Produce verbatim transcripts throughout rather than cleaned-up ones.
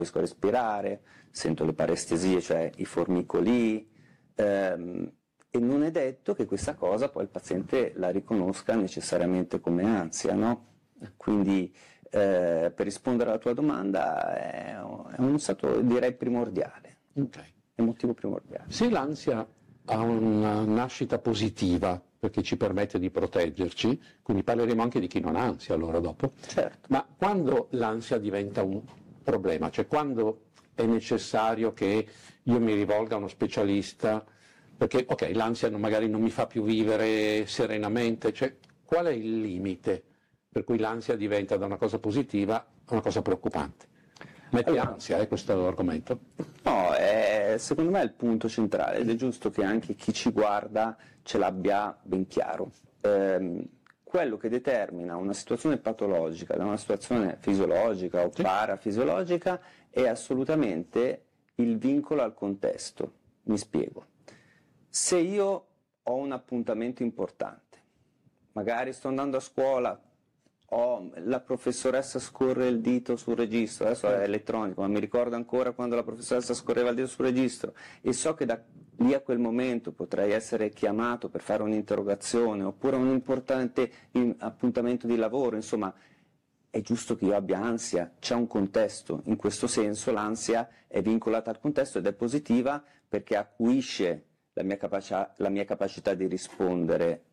riesco a respirare, sento le parestesie, cioè i formicoli, ehm, e non è detto che questa cosa poi il paziente la riconosca necessariamente come ansia, no? Quindi eh, per rispondere alla tua domanda è, è uno stato, direi, primordiale, okay. È un motivo primordiale. Se l'ansia ha una nascita positiva, perché ci permette di proteggerci, quindi parleremo anche di chi non ha ansia allora dopo, Certo. ma quando l'ansia diventa un problema, cioè quando è necessario che io mi rivolga a uno specialista, perché ok, l'ansia non, magari non mi fa più vivere serenamente, cioè qual è il limite per cui l'ansia diventa da una cosa positiva a una cosa preoccupante? Mette Allora, ansia, eh, questo argomento? No, è, secondo me è il punto centrale ed è giusto che anche chi ci guarda ce l'abbia ben chiaro. Ehm, quello che determina una situazione patologica da una situazione fisiologica o Sì. parafisiologica è assolutamente il vincolo al contesto. Mi spiego. Se io ho un appuntamento importante, magari sto andando a scuola, ho, la professoressa scorre il dito sul registro, adesso è elettronico, ma mi ricordo ancora quando la professoressa scorreva il dito sul registro e so che da lì a quel momento potrei essere chiamato per fare un'interrogazione oppure un importante appuntamento di lavoro, insomma è giusto che io abbia ansia, c'è un contesto, in questo senso l'ansia è vincolata al contesto ed è positiva perché acuisce la mia, capacia, la mia capacità di rispondere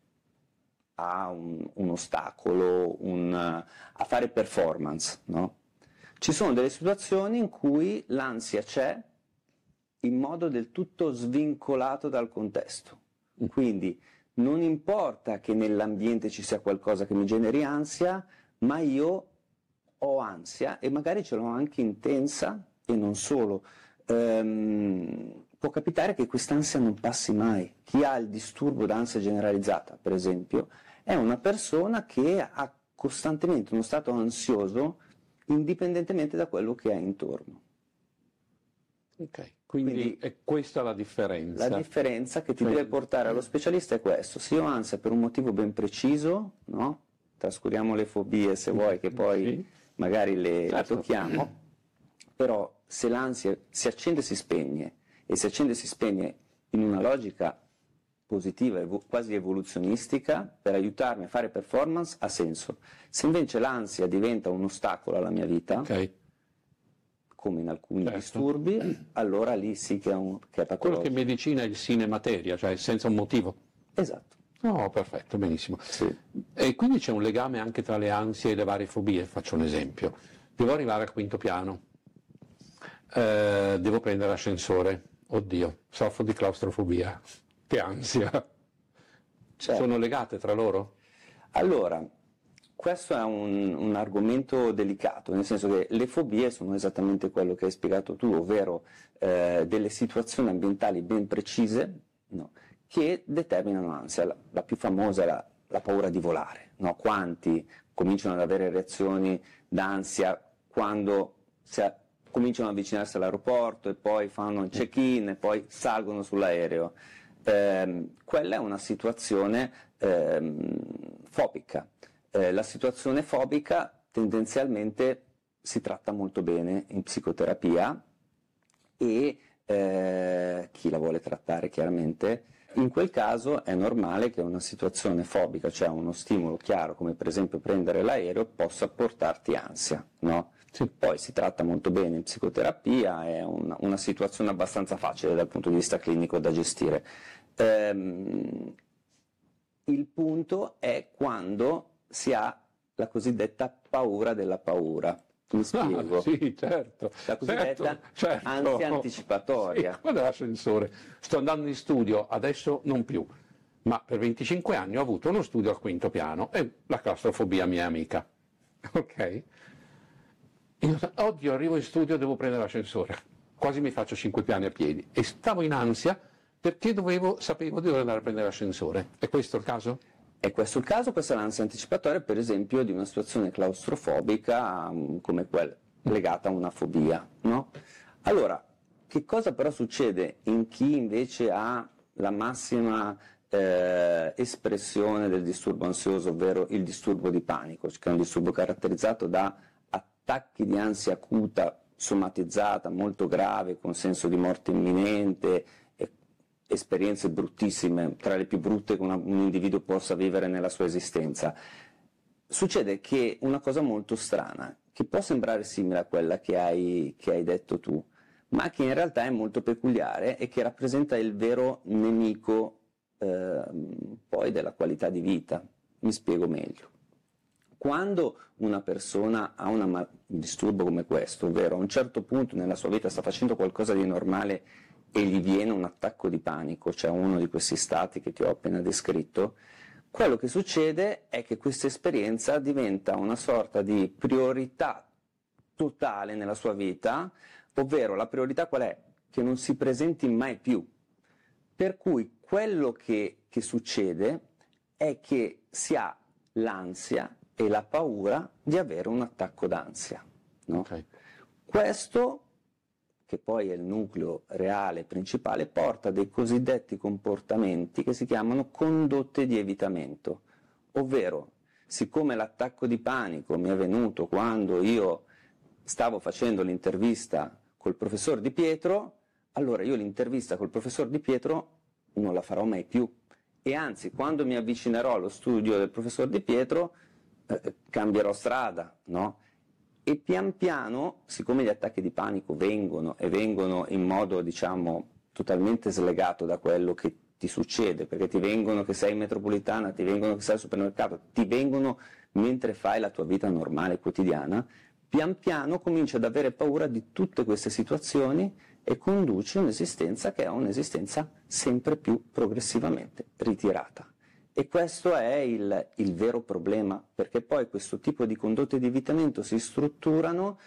a un, un ostacolo, un, a fare performance, no? Ci sono delle situazioni in cui l'ansia c'è in modo del tutto svincolato dal contesto, quindi non importa che nell'ambiente ci sia qualcosa che mi generi ansia, ma io ho ansia e magari ce l'ho anche intensa e non solo. Ehm, può capitare che quest'ansia non passi mai. Chi ha il disturbo d'ansia generalizzata, per esempio, è una persona che ha costantemente uno stato ansioso indipendentemente da quello che ha intorno. Ok, quindi, quindi è questa la differenza. La differenza che ti cioè, deve portare allo specialista è questo: se io ho ansia per un motivo ben preciso, no? Trascuriamo le fobie se vuoi, che poi sì, magari le, certo, le tocchiamo, però se l'ansia si accende e si spegne, e si accende e si spegne in una logica positiva, evo- quasi evoluzionistica, per aiutarmi a fare performance, ha senso. Se invece l'ansia diventa un ostacolo alla mia vita, okay, come in alcuni, certo, disturbi, allora lì sì che è, un, che è patologico. Quello che in medicina è il sine materia, cioè senza un motivo. Esatto. Oh, perfetto, benissimo. Sì. E quindi c'è un legame anche tra le ansie e le varie fobie. Faccio un esempio. Devo arrivare al quinto piano, eh, devo prendere l'ascensore, oddio, soffro di claustrofobia, che ansia. Certo. Sono legate tra loro? Allora, questo è un, un argomento delicato, nel senso che le fobie sono esattamente quello che hai spiegato tu, ovvero eh, delle situazioni ambientali ben precise, no, che determinano ansia. La, la più famosa è la, la paura di volare, no? Quanti cominciano ad avere reazioni d'ansia quando si a, cominciano ad avvicinarsi all'aeroporto e poi fanno il check-in e poi salgono sull'aereo. Eh, quella è una situazione eh, fobica. Eh, la situazione fobica tendenzialmente si tratta molto bene in psicoterapia e eh, chi la vuole trattare chiaramente, in quel caso è normale che una situazione fobica, cioè uno stimolo chiaro come per esempio prendere l'aereo, possa portarti ansia, no? Sì. Poi si tratta molto bene in psicoterapia, è una, una situazione abbastanza facile dal punto di vista clinico da gestire. Ehm, il punto è quando si ha la cosiddetta paura della paura. Mi spiego. Ah, sì, certo. La cosiddetta certo, certo. ansia anticipatoria. Sì, guarda l'ascensore. Sto andando in studio, adesso non più, ma per venticinque anni ho avuto uno studio al quinto piano e la claustrofobia mia amica. Ok? Io, oddio, arrivo in studio e devo prendere l'ascensore. Quasi mi faccio cinque piani a piedi. E stavo in ansia perché dovevo, sapevo di dover andare a prendere l'ascensore. È questo il caso? È questo il caso, questa è l'ansia anticipatoria, per esempio, di una situazione claustrofobica um, come quella legata a una fobia, no? Allora, che cosa però succede in chi invece ha la massima eh, espressione del disturbo ansioso, ovvero il disturbo di panico, che è un disturbo caratterizzato da attacchi di ansia acuta somatizzata, molto grave, con senso di morte imminente, e esperienze bruttissime, tra le più brutte che una, un individuo possa vivere nella sua esistenza. Succede che una cosa molto strana, che può sembrare simile a quella che hai, che hai detto tu, ma che in realtà è molto peculiare e che rappresenta il vero nemico eh, poi della qualità di vita. Mi spiego meglio. Quando una persona ha una, un disturbo come questo, ovvero a un certo punto nella sua vita sta facendo qualcosa di normale e gli viene un attacco di panico, cioè uno di questi stati che ti ho appena descritto, quello che succede è che questa esperienza diventa una sorta di priorità totale nella sua vita, ovvero la priorità qual è? Che non si presenti mai più. Per cui quello che, che succede è che si ha l'ansia e la paura di avere un attacco d'ansia. No? Okay. Questo, che poi è il nucleo reale principale, porta a dei cosiddetti comportamenti che si chiamano condotte di evitamento, ovvero, siccome l'attacco di panico mi è venuto quando io stavo facendo l'intervista col professor Di Pietro, allora io l'intervista col professor Di Pietro non la farò mai più, e anzi quando mi avvicinerò allo studio del professor Di Pietro eh, cambierò strada, no? E pian piano, siccome gli attacchi di panico vengono e vengono in modo, diciamo, totalmente slegato da quello che ti succede, perché ti vengono che sei in metropolitana, ti vengono che sei al supermercato, ti vengono mentre fai la tua vita normale, quotidiana, pian piano cominci ad avere paura di tutte queste situazioni e conduci un'esistenza che è un'esistenza sempre più progressivamente ritirata. E questo è il, il vero problema, perché poi questo tipo di condotte di evitamento si strutturano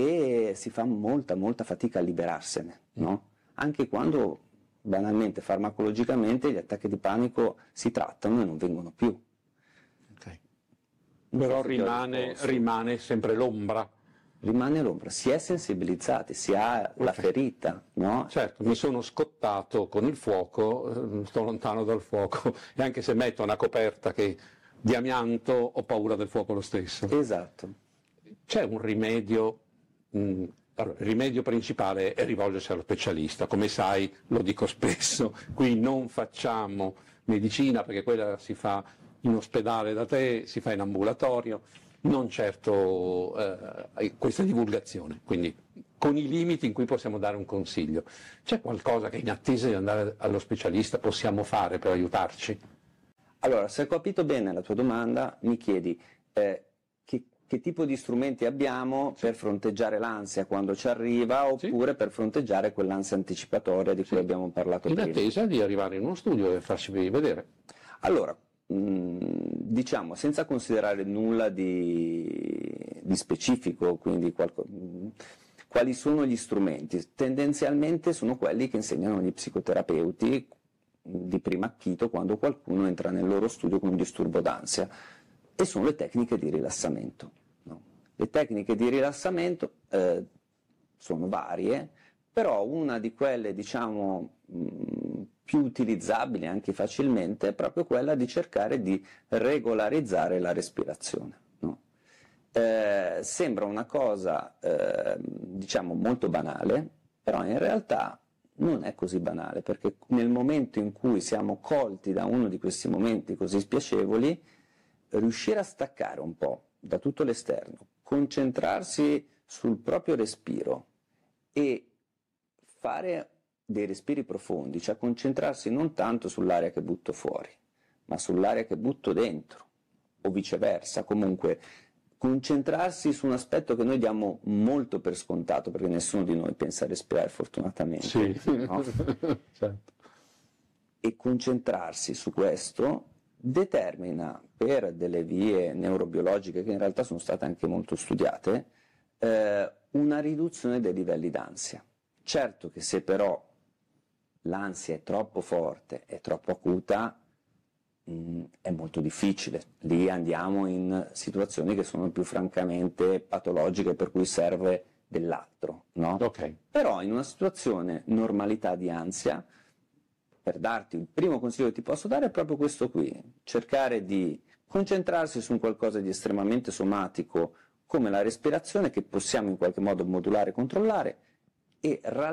e si fa molta, molta fatica a liberarsene, no? Anche quando, banalmente, farmacologicamente, gli attacchi di panico si trattano e non vengono più. Okay. Però rimane, rimane sempre l'ombra. Rimane l'ombra, si è sensibilizzati, si ha okay. la ferita, no? Certo, mi sono scottato con il fuoco, sto lontano dal fuoco, e anche se metto una coperta che di amianto ho paura del fuoco lo stesso. Esatto. C'è un rimedio, mh, allora, il rimedio principale è rivolgersi allo specialista, come sai, lo dico spesso, qui non facciamo medicina perché quella si fa in ospedale da te, si fa in ambulatorio, non certo eh, questa divulgazione, quindi con i limiti in cui possiamo dare un consiglio. C'è qualcosa che in attesa di andare allo specialista possiamo fare per aiutarci? Allora, se ho capito bene la tua domanda, mi chiedi eh, che, che tipo di strumenti abbiamo per fronteggiare l'ansia quando ci arriva, oppure sì. per fronteggiare quell'ansia anticipatoria di cui sì. abbiamo parlato in prima. In attesa di arrivare in uno studio e farsi vedere. Allora, diciamo, senza considerare nulla di, di specifico, quindi qualco, quali sono gli strumenti? Tendenzialmente sono quelli che insegnano gli psicoterapeuti di primo acchito quando qualcuno entra nel loro studio con un disturbo d'ansia, e sono le tecniche di rilassamento. No? Le tecniche di rilassamento eh, sono varie, però una di quelle, diciamo, mh, più utilizzabili anche facilmente è proprio quella di cercare di regolarizzare la respirazione. No? Eh, sembra una cosa, eh, diciamo, molto banale, però in realtà non è così banale, perché nel momento in cui siamo colti da uno di questi momenti così spiacevoli, riuscire a staccare un po' da tutto l'esterno, concentrarsi sul proprio respiro e fare dei respiri profondi, cioè concentrarsi non tanto sull'aria che butto fuori, ma sull'aria che butto dentro, o viceversa, comunque concentrarsi su un aspetto che noi diamo molto per scontato, perché nessuno di noi pensa a respirare fortunatamente, sì. no? Certo. E concentrarsi su questo determina, per delle vie neurobiologiche che in realtà sono state anche molto studiate, eh, una riduzione dei livelli d'ansia. Certo che se però l'ansia è troppo forte, è troppo acuta, mh, è molto difficile. Lì andiamo in situazioni che sono più francamente patologiche, per cui serve dell'altro, no? Okay. Però in una situazione normalità di ansia, per darti il primo consiglio che ti posso dare è proprio questo qui: cercare di concentrarsi su un qualcosa di estremamente somatico come la respirazione, che possiamo in qualche modo modulare e controllare, e